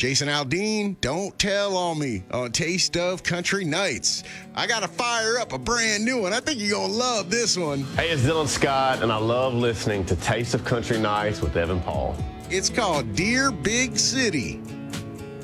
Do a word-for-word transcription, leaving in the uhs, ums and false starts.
Jason Aldean, Don't Tell on Me on Taste of Country Nights. I got to fire up a brand new one. I think you're going to love this one. Hey, it's Dylan Scott, and I love listening to Taste of Country Nights with Evan Paul. It's called Dear Big City.